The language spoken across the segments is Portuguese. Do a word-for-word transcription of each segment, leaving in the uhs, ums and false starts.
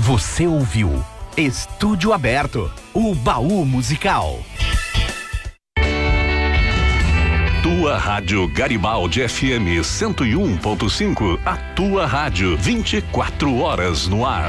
Você ouviu Estúdio Aberto, o baú musical. Tua Rádio Garibaldi F M cento e um ponto cinco, a tua rádio vinte e quatro horas no ar.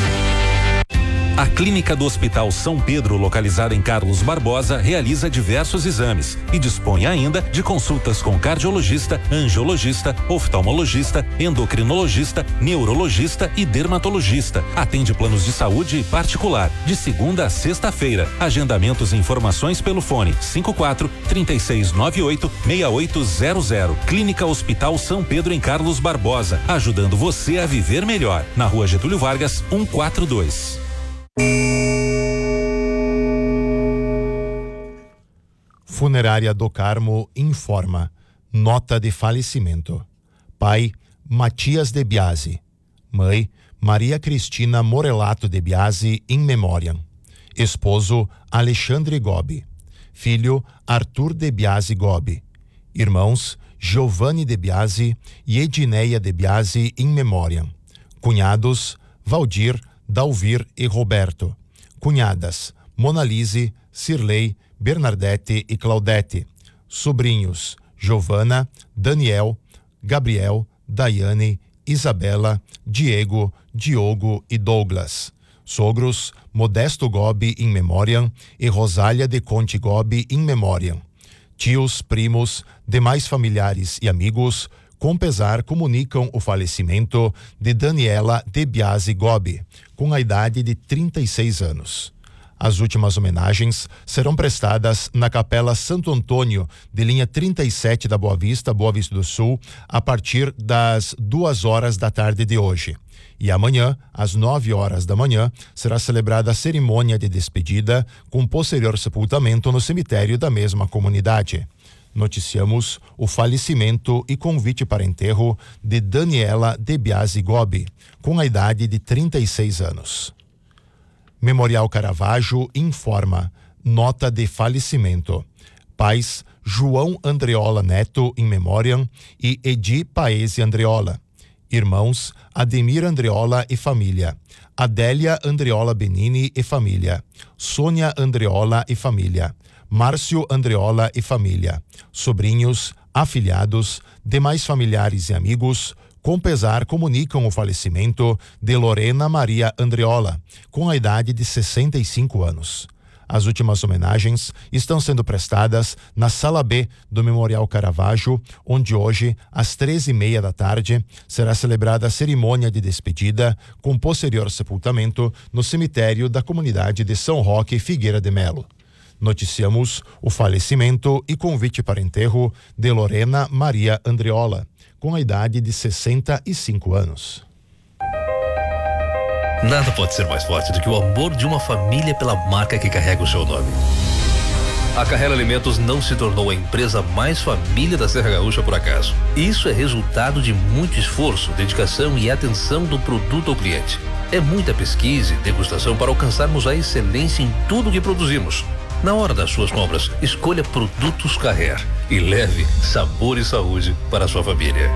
A Clínica do Hospital São Pedro, localizada em Carlos Barbosa, realiza diversos exames e dispõe ainda de consultas com cardiologista, angiologista, oftalmologista, endocrinologista, neurologista e dermatologista. Atende planos de saúde particular, de segunda a sexta-feira. Agendamentos e informações pelo fone cinco quatro, três seis nove oito, seis oito zero zero. Clínica Hospital São Pedro em Carlos Barbosa, ajudando você a viver melhor. Na Rua Getúlio Vargas, cento e quarenta e dois. Funerária do Carmo informa: nota de falecimento. Pai, Matias de Biasi. Mãe, Maria Cristina Morelato de Biasi, in memoriam. Esposo, Alexandre Gobi. Filho, Arthur de Biasi Gobi. Irmãos, Giovanni de Biasi e Edineia de Biasi, in memoriam. Cunhados, Valdir, Dalvir e Roberto. Cunhadas, Monalise, Cirlei, Bernadette e Claudete. Sobrinhos, Giovana, Daniel, Gabriel, Daiane, Isabela, Diego, Diogo e Douglas. Sogros, Modesto Gobi in memoriam e Rosália de Conte Gobi in memoriam. Tios, primos, demais familiares e amigos, com pesar, comunicam o falecimento de Daniela de Biasi Gobi, com a idade de trinta e seis anos. As últimas homenagens serão prestadas na Capela Santo Antônio, de linha trinta e sete da Boa Vista, Boa Vista do Sul, a partir das duas horas da tarde de hoje. E amanhã, às nove horas da manhã, será celebrada a cerimônia de despedida, com posterior sepultamento no cemitério da mesma comunidade. Noticiamos o falecimento e convite para enterro de Daniela de Biasi Gobi, com a idade de trinta e seis anos. Memorial Caravaggio informa: nota de falecimento. Pais, João Andreola Neto, in memoriam, e Edi Paese Andreola. Irmãos, Ademir Andreola e família. Adélia Andreola Benini e família. Sônia Andreola e família. Márcio Andreola e família. Sobrinhos, afilhados, demais familiares e amigos, com pesar, comunicam o falecimento de Lorena Maria Andreola, com a idade de sessenta e cinco anos. As últimas homenagens estão sendo prestadas na Sala B do Memorial Caravaggio, onde hoje, às treze e meia da tarde, será celebrada a cerimônia de despedida, com posterior sepultamento no cemitério da comunidade de São Roque, Figueira de Melo. Noticiamos o falecimento e convite para enterro de Lorena Maria Andreola, com a idade de sessenta e cinco anos. Nada pode ser mais forte do que o amor de uma família pela marca que carrega o seu nome. A Carrera Alimentos não se tornou a empresa mais família da Serra Gaúcha por acaso. Isso é resultado de muito esforço, dedicação e atenção do produto ao cliente. É muita pesquisa e degustação para alcançarmos a excelência em tudo que produzimos. Na hora das suas compras, escolha Produtos Carrer e leve sabor e saúde para a sua família.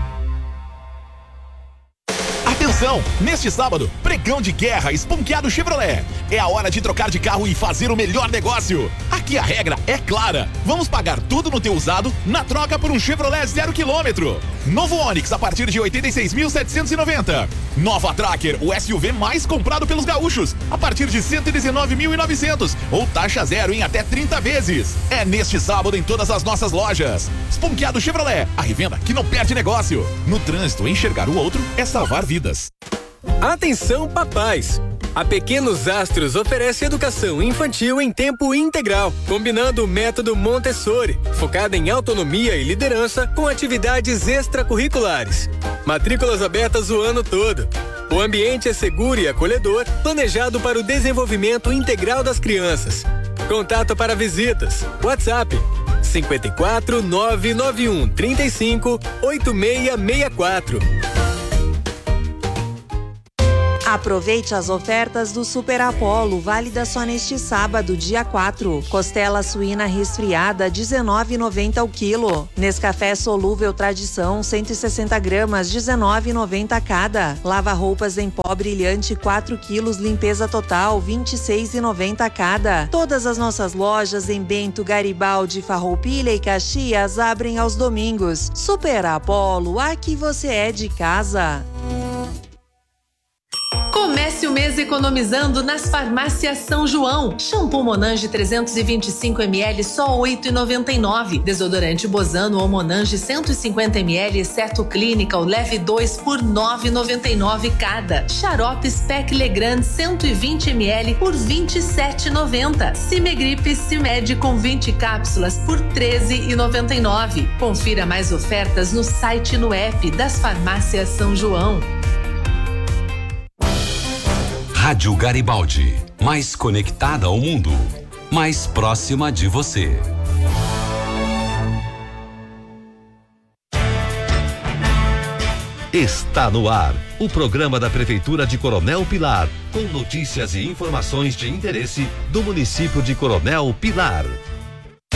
Atenção! Neste sábado, pregão de guerra Esponqueado Chevrolet. É a hora de trocar de carro e fazer o melhor negócio. Aqui a regra é clara. Vamos pagar tudo no teu usado na troca por um Chevrolet zero quilômetro. Novo Onix a partir de oitenta e seis mil setecentos e noventa. Nova Tracker, o S U V mais comprado pelos gaúchos, a partir de cento e dezenove mil e novecentos ou taxa zero em até trinta vezes. É neste sábado em todas as nossas lojas. Esponqueado Chevrolet, a revenda que não perde negócio. No trânsito, enxergar o outro é salvar vidas. Atenção, papais! A Pequenos Astros oferece educação infantil em tempo integral, combinando o método Montessori, focado em autonomia e liderança com atividades extracurriculares. Matrículas abertas o ano todo. O ambiente é seguro e acolhedor, planejado para o desenvolvimento integral das crianças. Contato para visitas: WhatsApp cinco quatro nove nove um três cinco oito seis seis quatro. Aproveite as ofertas do Super Apollo, válida só neste sábado, dia quatro. Costela suína resfriada, dezenove e noventa o quilo. Nescafé solúvel Tradição, cento e sessenta gramas, dezenove e noventa cada. Lava roupas em pó brilhante, quatro quilos, limpeza total, vinte e seis e noventa cada. Todas as nossas lojas em Bento, Garibaldi, Farroupilha e Caxias abrem aos domingos. Super Apollo, aqui você é de casa. Comece o mês economizando nas farmácias São João. Shampoo Monange trezentos e vinte e cinco mililitros só oito reais e noventa e nove. Desodorante Bozano ou Monange cento e cinquenta mililitros exceto Clinical leve dois por nove reais e noventa e nove cada. Xarope Spec Legrand cento e vinte mililitros por vinte e sete reais e noventa. Cimegripe Cimed com vinte cápsulas por treze reais e noventa e nove. Confira mais ofertas no site e no app das farmácias São João. Rádio Garibaldi, mais conectada ao mundo, mais próxima de você. Está no ar o programa da Prefeitura de Coronel Pilar, com notícias e informações de interesse do município de Coronel Pilar.